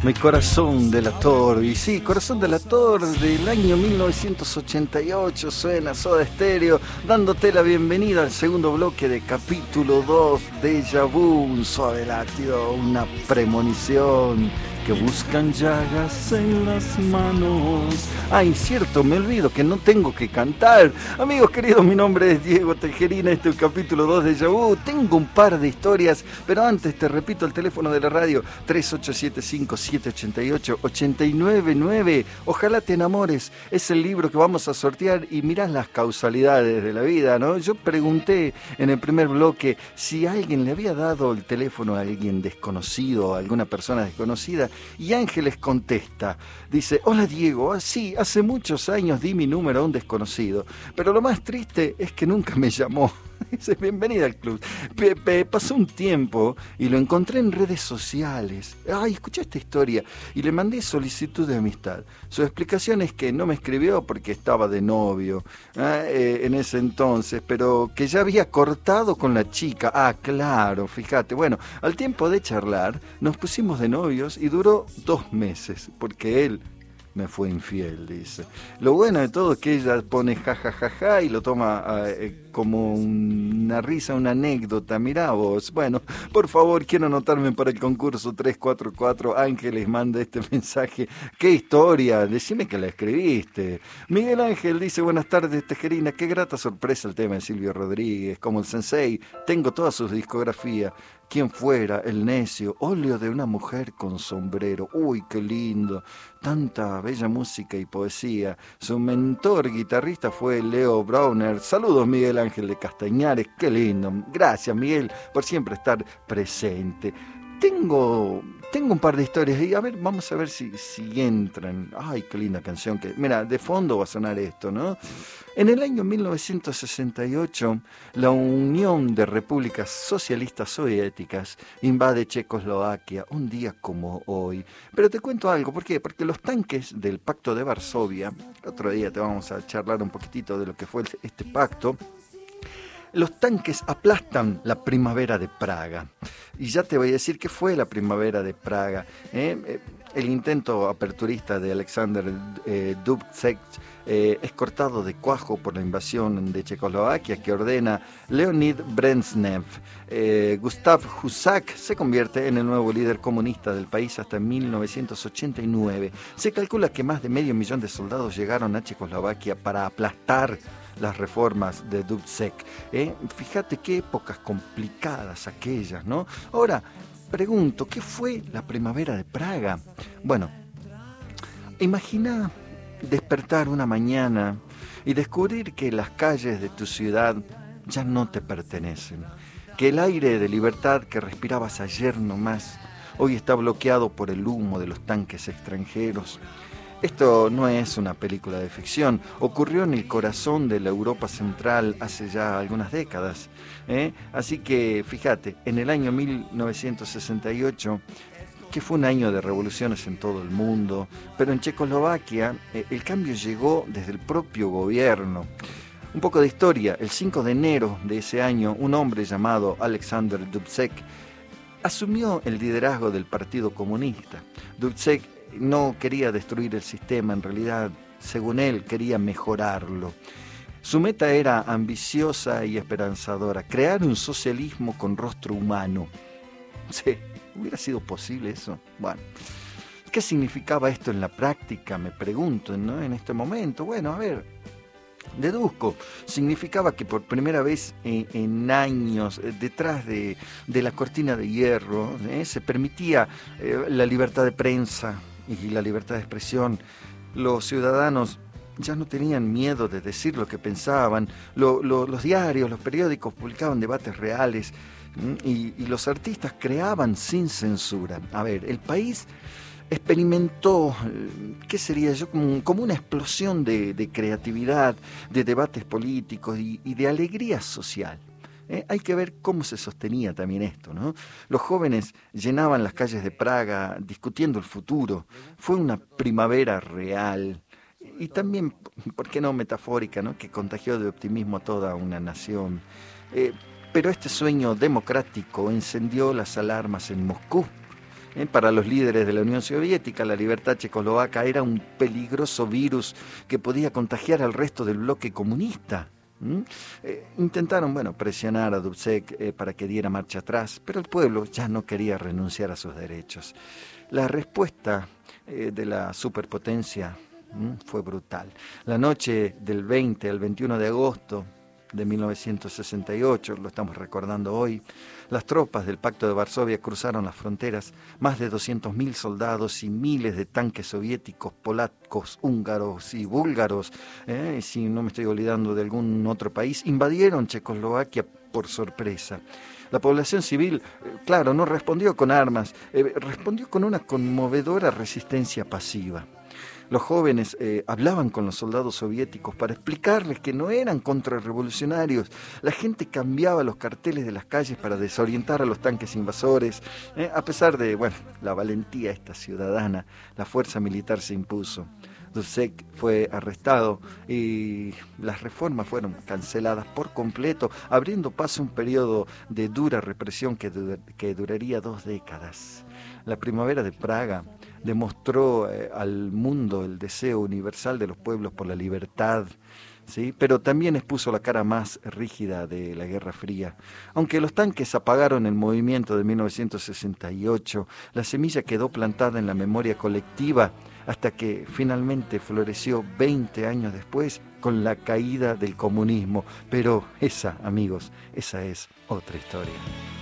Mi corazón delator, y sí, corazón delator del año 1988, suena Soda Stereo, dándote la bienvenida al segundo bloque de capítulo 2, Déjà Vu, un suave latido, una premonición, que buscan llagas en las manos. Ay, cierto, me olvido que no tengo que cantar. Amigos queridos, mi nombre es Diego Tejerina, este es el capítulo 2 de Déjà Vu. Tengo un par de historias, pero antes te repito el teléfono de la radio, 3875-788-899. Ojalá te enamores, es el libro que vamos a sortear y mirás las causalidades de la vida, ¿no? Yo pregunté en el primer bloque si alguien le había dado el teléfono a alguien desconocido, a alguna persona desconocida, y Ángeles contesta, dice: hola Diego, sí, hace muchos años di mi número a un desconocido, pero lo más triste es que nunca me llamó. Dice: bienvenida al club. Pasó un tiempo y lo encontré en redes sociales. Ay, escuché esta historia y le mandé solicitud de amistad. Su explicación es que no me escribió porque estaba de novio en ese entonces, pero que ya había cortado con la chica. Ah, claro, fíjate. Bueno, al tiempo de charlar, nos pusimos de novios y duró 2 meses, porque él me fue infiel, dice. Lo bueno de todo es que ella pone jajajaja y lo toma como una risa, una anécdota. Mirá vos. Bueno, por favor, quiero anotarme para el concurso 344. Ángeles manda este mensaje. ¡Qué historia! Decime que la escribiste. Miguel Ángel dice: buenas tardes, Tejerina. Qué grata sorpresa el tema de Silvio Rodríguez. Como el Sensei, tengo toda su discografía. ¿Quién fuera el necio? Óleo de una mujer con sombrero. Uy, qué lindo. Tanta bella música y poesía. Su mentor guitarrista fue Leo Brauner. Saludos, Miguel Ángel de Castañares. Qué lindo. Gracias, Miguel, por siempre estar presente. Tengo un par de historias y a ver, vamos a ver si entran. Ay, qué linda canción. Mira, de fondo va a sonar esto, ¿no? En el año 1968, la Unión de Repúblicas Socialistas Soviéticas invade Checoslovaquia, un día como hoy. Pero te cuento algo, ¿por qué? Porque los tanques del Pacto de Varsovia, otro día te vamos a charlar un poquitito de lo que fue este pacto. Los tanques aplastan la primavera de Praga. Y ya te voy a decir qué fue la primavera de Praga. El intento aperturista de Alexander Dubček es cortado de cuajo por la invasión de Checoslovaquia, que ordena Leonid Brezhnev. Gustav Husak se convierte en el nuevo líder comunista del país hasta 1989. Se calcula que más de 500.000 de soldados llegaron a Checoslovaquia para aplastar las reformas de Dubček. Fíjate qué épocas complicadas aquellas, ¿no? Ahora, pregunto, ¿qué fue la primavera de Praga? Bueno, imagina despertar una mañana y descubrir que las calles de tu ciudad ya no te pertenecen, que el aire de libertad que respirabas ayer nomás hoy está bloqueado por el humo de los tanques extranjeros. Esto no es una película de ficción, ocurrió en el corazón de la Europa Central hace ya algunas décadas. Así que, fíjate, en el año 1968, que fue un año de revoluciones en todo el mundo, pero en Checoslovaquia el cambio llegó desde el propio gobierno. Un poco de historia: el 5 de enero de ese año, un hombre llamado Alexander Dubček asumió el liderazgo del Partido Comunista. Dubček no quería destruir el sistema, en realidad, según él, quería mejorarlo. Su meta era ambiciosa y esperanzadora: crear un socialismo con rostro humano. Sí, ¿hubiera sido posible eso? Bueno, ¿qué significaba esto en la práctica? Me pregunto, ¿no? En este momento. Bueno, a ver, deduzco. Significaba que por primera vez en años, detrás de la cortina de hierro, se permitía la libertad de prensa y la libertad de expresión. Los ciudadanos ya no tenían miedo de decir lo que pensaban. Los diarios, los periódicos publicaban debates reales y los artistas creaban sin censura. A ver, el país experimentó, ¿qué sería yo? Como una explosión de creatividad, de debates políticos y de alegría social. Hay que ver cómo se sostenía también esto, ¿no? Los jóvenes llenaban las calles de Praga discutiendo el futuro. Fue una primavera real y también, ¿por qué no metafórica, ¿no? Que contagió de optimismo a toda una nación. Pero este sueño democrático encendió las alarmas en Moscú. Para los líderes de la Unión Soviética, la libertad checoslovaca era un peligroso virus que podía contagiar al resto del bloque comunista. Intentaron, presionar a Dubček para que diera marcha atrás, pero el pueblo ya no quería renunciar a sus derechos. La respuesta de la superpotencia fue brutal. La noche del 20 al 21 de agosto de 1968, lo estamos recordando hoy, las tropas del Pacto de Varsovia cruzaron las fronteras, más de 200.000 soldados y miles de tanques soviéticos, polacos, húngaros y búlgaros, si no me estoy olvidando de algún otro país, invadieron Checoslovaquia por sorpresa. La población civil, claro, no respondió con armas, respondió con una conmovedora resistencia pasiva. Los jóvenes hablaban con los soldados soviéticos para explicarles que no eran contrarrevolucionarios. La gente cambiaba los carteles de las calles para desorientar a los tanques invasores. A pesar de la valentía esta ciudadana, la fuerza militar se impuso. Dubček fue arrestado y las reformas fueron canceladas por completo, abriendo paso a un periodo de dura represión que duraría 2 décadas. La primavera de Praga demostró al mundo el deseo universal de los pueblos por la libertad, ¿sí? Pero también expuso la cara más rígida de la Guerra Fría. Aunque los tanques apagaron el movimiento de 1968, la semilla quedó plantada en la memoria colectiva hasta que finalmente floreció 20 años después con la caída del comunismo. Pero esa, amigos, esa es otra historia.